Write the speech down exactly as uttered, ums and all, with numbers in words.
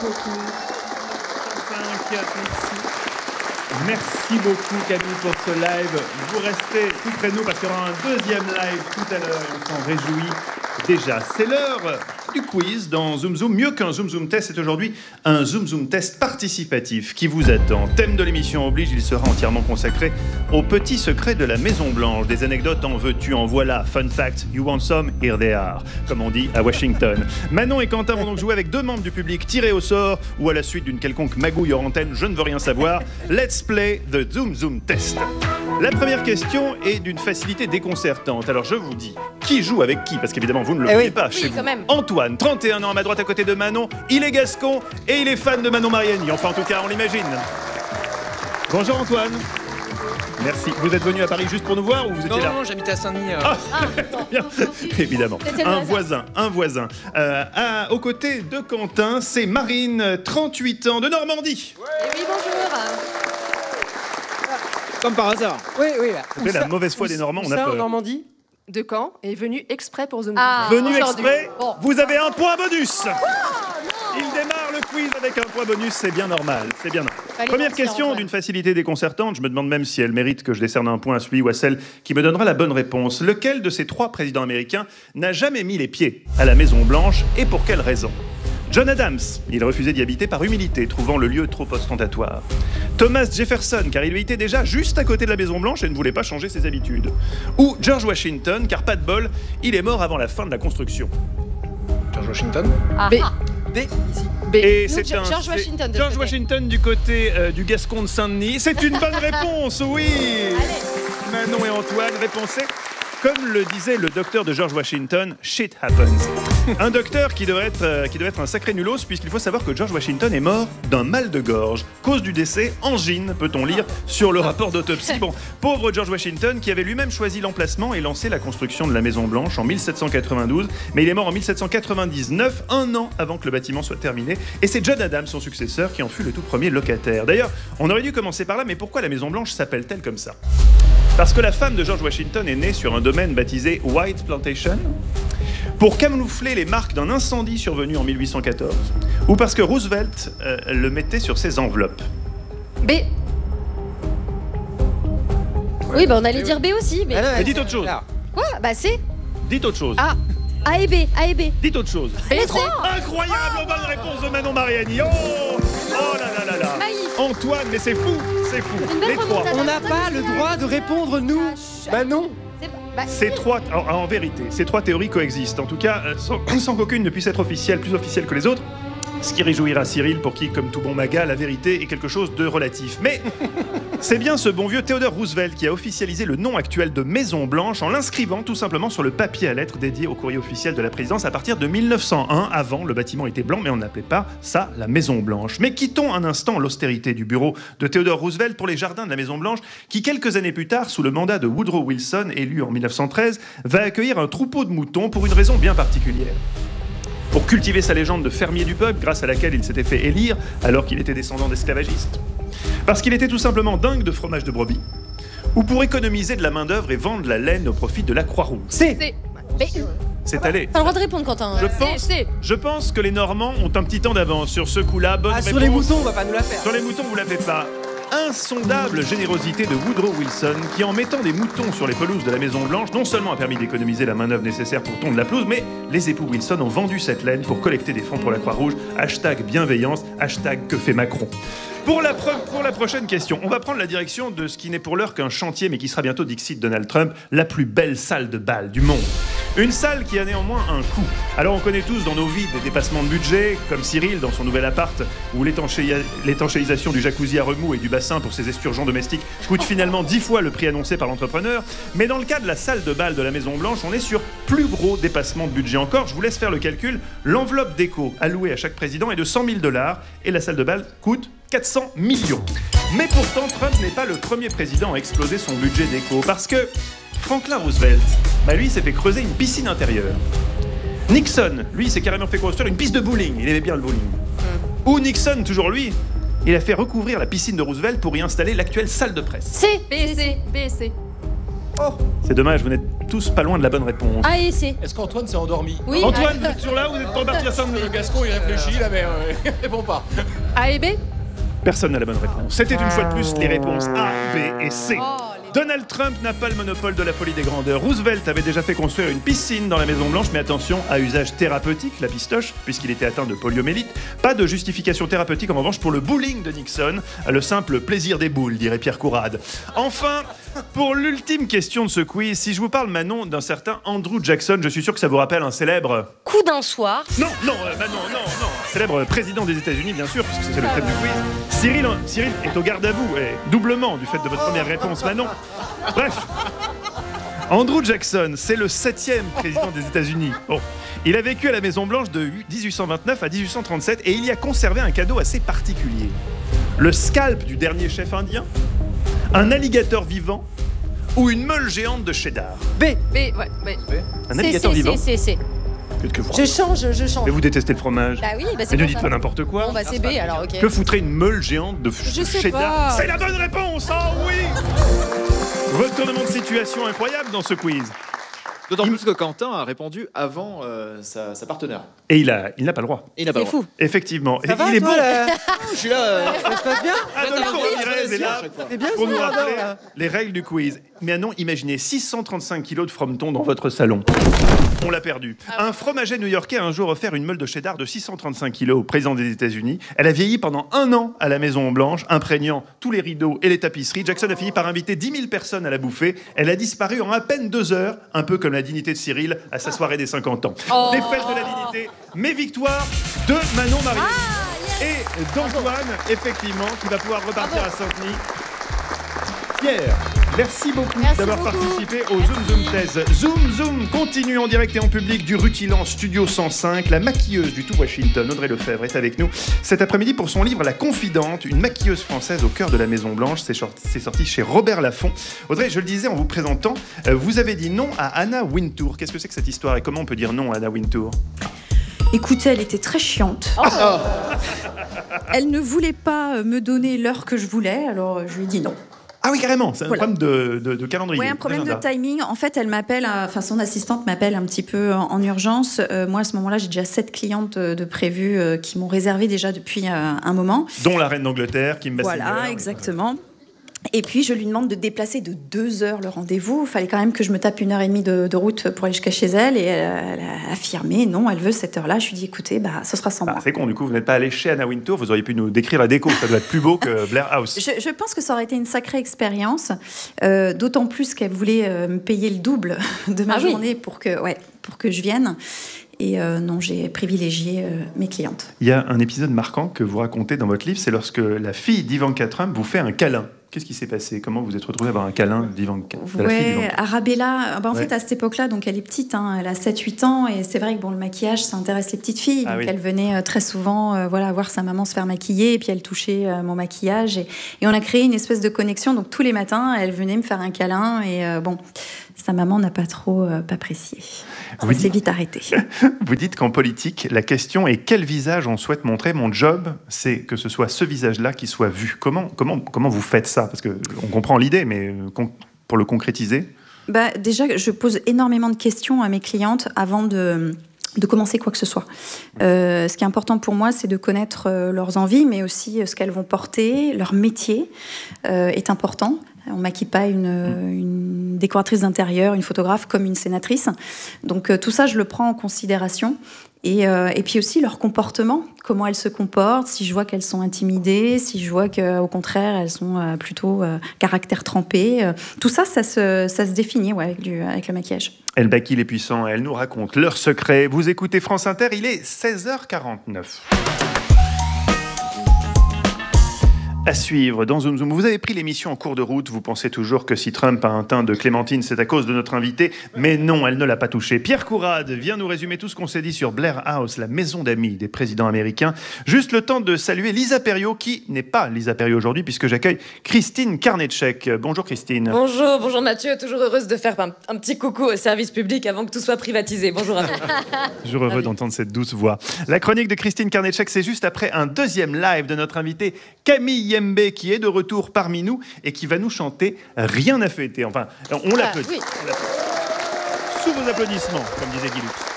beaucoup. cinq, merci. Merci beaucoup Camille pour ce live. Vous restez tout près de nous parce qu'il y aura un deuxième live tout à l'heure et on s'en réjouit déjà. C'est l'heure du quiz dans Zoom Zoom. Mieux qu'un Zoom Zoom test, c'est aujourd'hui un Zoom Zoom test participatif qui vous attend. Thème de l'émission oblige, il sera entièrement consacré aux petits secrets de la Maison Blanche. Des anecdotes en veux-tu, en voilà. Fun fact, you want some, here they are, comme on dit à Washington. Manon et Quentin vont donc jouer avec deux membres du public tirés au sort ou à la suite d'une quelconque magouille hors antenne, je ne veux rien savoir. Let's play the Zoom Zoom test. La première question est d'une facilité déconcertante. Alors je vous dis, qui joue avec qui? Parce qu'évidemment vous ne le eh voyez oui. pas oui, chez vous. Même. Antoine, trente et un ans, à ma droite à côté de Manon. Il est gascon et il est fan de Manon Mariani. Enfin en tout cas on l'imagine. Bonjour Antoine. Merci. Vous êtes venu à Paris juste pour nous voir ou vous étiez non, là? Non, non, j'habitais à Saint-Denis. Euh... Ah, bien, évidemment. Un voisin, un voisin. Euh, à, aux côtés de Quentin, c'est Marine, trente-huit ans, de Normandie. Ouais. Et oui, bonjour. Comme par hasard. Oui, oui. C'est la mauvaise foi des Normands, on a peur. En Normandie? De Caen est venu exprès pour Zoom. Ah, venu exprès, bon. Vous avez un point bonus. Oh, il démarre le quiz avec un point bonus, c'est bien normal. C'est bien normal. Fallait Première mentir, question Antoine. d'une facilité déconcertante. Je me demande même si elle mérite que je décerne un point à celui ou à celle qui me donnera la bonne réponse. Lequel de ces trois présidents américains n'a jamais mis les pieds à la Maison Blanche et pour quelle raison? John Adams, il refusait d'y habiter par humilité, trouvant le lieu trop ostentatoire. Thomas Jefferson, car il lui était déjà juste à côté de la Maison Blanche et ne voulait pas changer ses habitudes. Ou George Washington, car pas de bol, il est mort avant la fin de la construction. George Washington. Ah, B. ah. B, ici. B. Et Nous, c'est George un, Washington, de George ce côté. Washington du côté euh, du Gascon de Saint-Denis. C'est une bonne réponse, oui. Allez. Manon et Antoine, répondez. Comme le disait le docteur de George Washington, shit happens. Un docteur qui devrait être, euh, qui devrait être un sacré nulos, puisqu'il faut savoir que George Washington est mort d'un mal de gorge. Cause du décès, angine, peut-on lire sur le rapport d'autopsie. Bon, pauvre George Washington, qui avait lui-même choisi l'emplacement et lancé la construction de la Maison Blanche en mille sept cent quatre-vingt-douze, mais il est mort en mille sept cent quatre-vingt-dix-neuf, un an avant que le bâtiment soit terminé, et c'est John Adams, son successeur, qui en fut le tout premier locataire. D'ailleurs, on aurait dû commencer par là, mais pourquoi la Maison Blanche s'appelle-t-elle comme ça? Parce que la femme de George Washington est née sur un domaine baptisé White Plantation, pour camoufler les marques d'un incendie survenu en mille huit cent quatorze, ou parce que Roosevelt euh, le mettait sur ses enveloppes. B. Oui, bah on allait dire B aussi. Mais... Ah non, Mais dites autre chose. là. Quoi? Bah C. Dites autre chose. A. A et B. A et B. Dites autre chose. Allez, C. Incroyable bonne réponse de Manon Mariani. Oh, oh là là là là. Maïf. Antoine, mais c'est fou, c'est fou. Une belle Les trois. remontada. On n'a pas le droit de répondre, nous. Bah non. C'est- Bah, Ces trois, en, en vérité, ces trois théories coexistent, en tout cas, euh, sans, sans qu'aucune ne puisse être officielle, plus officielle que les autres, ce qui réjouira Cyril, pour qui, comme tout bon maga, la vérité est quelque chose de relatif. Mais c'est bien ce bon vieux Theodore Roosevelt qui a officialisé le nom actuel de Maison Blanche en l'inscrivant tout simplement sur le papier à lettres dédié au courrier officiel de la présidence à partir de mille neuf cent un. Avant, le bâtiment était blanc, mais on n'appelait pas ça la Maison Blanche. Mais quittons un instant l'austérité du bureau de Theodore Roosevelt pour les jardins de la Maison Blanche, qui quelques années plus tard, sous le mandat de Woodrow Wilson, élu en mille neuf cent treize, va accueillir un troupeau de moutons pour une raison bien particulière. Pour cultiver sa légende de fermier du peuple, grâce à laquelle il s'était fait élire alors qu'il était descendant d'esclavagistes. Parce qu'il était tout simplement dingue de fromage de brebis. Ou pour économiser de la main-d'œuvre et vendre la laine au profit de la Croix-Rouge. C. C. B. C'est allé. T'as le droit de répondre, Quentin. Je C, pense, C. je pense que les Normands ont un petit temps d'avance sur ce coup-là. Bonne Ah, réponse. sur les moutons, on va pas nous la faire. Sur les moutons, vous la faites pas. Insondable générosité de Woodrow Wilson, qui en mettant des moutons sur les pelouses de la Maison Blanche, non seulement a permis d'économiser la main-d'œuvre nécessaire pour tondre la pelouse, mais les époux Wilson ont vendu cette laine pour collecter des fonds pour la Croix-Rouge. Hashtag bienveillance, hashtag que fait Macron. Pour la, pre- pour la prochaine question, on va prendre la direction de ce qui n'est pour l'heure qu'un chantier, mais qui sera bientôt, dixit Donald Trump, la plus belle salle de bal du monde. Une salle qui a néanmoins un coût. Alors on connaît tous dans nos vies des dépassements de budget, comme Cyril dans son nouvel appart, où l'étanchéia- l'étanchéisation du jacuzzi à remous et du bassin pour ses esturgeons domestiques coûte finalement dix fois le prix annoncé par l'entrepreneur. Mais dans le cas de la salle de bal de la Maison Blanche, on est sur plus gros dépassement de budget encore. Je vous laisse faire le calcul. L'enveloppe déco allouée à chaque président est de cent mille dollars et la salle de bal coûte quatre cents millions. Mais pourtant, Trump n'est pas le premier président à exploser son budget déco, parce que Franklin Roosevelt, bah lui, s'est fait creuser une piscine intérieure. Nixon, lui, s'est carrément fait construire une piste de bowling. Il aimait bien le bowling. Mm. Ou Nixon, toujours lui, il a fait recouvrir la piscine de Roosevelt pour y installer l'actuelle salle de presse. C. B, C. B, C. Oh. C'est dommage, vous n'êtes tous pas loin de la bonne réponse. A et C. Est-ce qu'Antoine s'est endormi? Oui. Antoine, vous êtes toujours là ou vous êtes pas parti à Saint-Denis? Le Gascon, il réfléchit là, mais euh, il répond pas. A et B. Personne n'a la bonne réponse. C'était une fois de plus les réponses A, B et C. Oh, Donald Trump n'a pas le monopole de la folie des grandeurs. Roosevelt avait déjà fait construire une piscine dans la Maison Blanche, mais attention, à usage thérapeutique, la pistoche, puisqu'il était atteint de poliomyélite. Pas de justification thérapeutique en revanche pour le bowling de Nixon, le simple plaisir des boules, dirait Pierre Courade. Enfin, pour l'ultime question de ce quiz, si je vous parle, Manon, d'un certain Andrew Jackson, je suis sûr que ça vous rappelle un célèbre... Coup d'un soir. Non, non, euh, Manon, non, non, un célèbre président des États-Unis, bien sûr, puisque c'est le thème du quiz. Cyril, Cyril est au garde à vous, et doublement du fait de votre première réponse, Manon. Bref, Andrew Jackson, c'est le septième président des États-Unis. Bon, il a vécu à la Maison-Blanche de dix-huit cent vingt-neuf à dix-huit cent trente-sept et il y a conservé un cadeau assez particulier. Le scalp du dernier chef indien, un alligator vivant ou une meule géante de cheddar. B. B, ouais, B. Un C, alligator C, vivant. C, C, C. Qu'est-ce que vous Je change, je change. Mais vous détestez le fromage. Bah oui, bah Mais c'est ne pour dites ça. pas n'importe quoi. Bon, bah c'est B, alors ok. Que foutrait une meule géante de, Je de sais cheddar? pas. C'est la bonne réponse. Oh oui. Retournement de situation incroyable dans ce quiz. D'autant plus que Quentin a répondu avant euh, sa, sa partenaire. Et il a, il n'a pas le droit. Et il n'a pas C'est le droit. fou. Effectivement. Ça Et va, il est toi, bon. là Je suis là. euh, Ça se passe bien? Adolfo Ramirez est là C'est bien, pour ça, nous alors, rappeler là. les règles du quiz. Mais non, imaginez six cent trente-cinq kilos de frometon dans votre salon. On l'a perdu. Un fromager new-yorkais a un jour offert une meule de cheddar de six cent trente-cinq kilos au président des États-Unis. Elle a vieilli pendant un an à la Maison Blanche, imprégnant tous les rideaux et les tapisseries. Jackson a fini par inviter dix mille personnes à la bouffer. Elle a disparu en à peine deux heures, un peu comme la dignité de Cyril à sa soirée des cinquante ans. Oh. Défaite de la dignité, mais victoire de Manon Marie. Et d'Antoine, effectivement, qui va pouvoir repartir à Saint-Denis. Pierre, merci beaucoup Merci d'avoir beaucoup. participé au Zoom Zoom Thèse. Zoom Zoom continue en direct et en public du Rutilant Studio cent cinq. La maquilleuse du tout Washington, Audrey Lefebvre, est avec nous cet après-midi pour son livre La Confidente, une maquilleuse française au cœur de la Maison Blanche. C'est sorti, c'est sorti chez Robert Laffont. Audrey, je le disais en vous présentant, euh, vous avez dit non à Anna Wintour. Qu'est-ce que c'est que cette histoire et comment on peut dire non à Anna Wintour? Écoutez, elle était très chiante. Oh. Elle ne voulait pas me donner l'heure que je voulais, alors je lui ai dit non. Ah oui, carrément, c'est un Voilà. problème de, de, de calendrier. Oui, un problème de d'agenda. timing. En fait, elle m'appelle, à- enfin son assistante m'appelle un petit peu en, en urgence. Euh, moi, à ce moment-là, j'ai déjà sept clientes de, de prévues euh, qui m'ont réservé déjà depuis euh, un moment. Dont la reine d'Angleterre, Kim Basinger. Voilà, exactement. Et puis, je lui demande de déplacer de deux heures le rendez-vous. Il fallait quand même que je me tape une heure et demie de, de route pour aller jusqu'à chez elle. Et elle, elle a affirmé, non, elle veut cette heure-là. Je lui dis, écoutez, bah, ce sera sans Ah, moi. c'est con, du coup, vous n'êtes pas allé chez Anna Wintour, vous auriez pu nous décrire la déco, ça doit être plus beau que Blair House. Je, je pense que ça aurait été une sacrée expérience, euh, d'autant plus qu'elle voulait euh, me payer le double de ma Ah oui. journée pour que, ouais, pour que je vienne. Et euh, non, j'ai privilégié euh, mes clientes. Il y a un épisode marquant que vous racontez dans votre livre, c'est lorsque la fille d'Ivanka Trump vous fait un câlin. Qu'est-ce qui s'est passé? Comment vous êtes retrouvé à avoir un câlin d'Ivanka, de la fille Ouais, d'Ivanka? Arabella, bah, en Ouais. fait, à cette époque-là, donc elle est petite, hein, elle a sept huit ans, et c'est vrai que bon, le maquillage, ça intéresse les petites filles. Ah Donc oui. elle venait euh, très souvent euh, voilà, voir sa maman se faire maquiller, et puis elle touchait euh, mon maquillage. Et, et on a créé une espèce de connexion. Donc tous les matins, elle venait me faire un câlin, et euh, bon, sa maman n'a pas trop euh, pas apprécié. Ça Vous s'est dites- vite arrêté. Vous dites qu'en politique, la question est quel visage on souhaite montrer. Mon job, c'est que ce soit ce visage-là qui soit vu. Comment, comment, comment vous faites ça? Parce qu'on comprend l'idée, mais euh, con- pour le concrétiser. Bah, déjà, je pose énormément de questions à mes clientes avant de, de commencer quoi que ce soit. Euh, ce qui est important pour moi, c'est de connaître euh, leurs envies, mais aussi euh, ce qu'elles vont porter. Leur métier euh, est important. On ne maquille pas une, une décoratrice d'intérieur, une photographe comme une sénatrice. Donc euh, tout ça, je le prends en considération. Et, euh, et puis aussi leur comportement, comment elles se comportent, si je vois qu'elles sont intimidées, si je vois qu'au contraire, elles sont euh, plutôt euh, caractère trempé. Euh, tout ça, ça se, ça se définit ouais, avec, du, avec le maquillage. Elle maquille les puissants, elle nous raconte leurs secrets. Vous écoutez France Inter, il est seize heures quarante-neuf. À suivre dans Zoom Zoom. Vous avez pris l'émission en cours de route. Vous pensez toujours que si Trump a un teint de clémentine, c'est à cause de notre invité. Mais non, elle ne l'a pas touché. Pierre Courade vient nous résumer tout ce qu'on s'est dit sur Blair House, la maison d'amis des présidents américains. Juste le temps de saluer Lisa Perriot, qui n'est pas Lisa Perriot aujourd'hui, puisque j'accueille Christine Karnetchek. Bonjour Christine. Bonjour, bonjour Mathieu, toujours heureuse de faire un, un petit coucou au service public avant que tout soit privatisé. Bonjour à vous. Toujours heureux d'entendre cette douce voix. La chronique de Christine Karnetchek, c'est juste après un deuxième live de notre invité Camille Yembe, qui est de retour parmi nous et qui va nous chanter Rien à fêter. Enfin, on Ah, l'applaudit. oui. On l'applaudit. sous vos applaudissements, comme disait Guy Lux.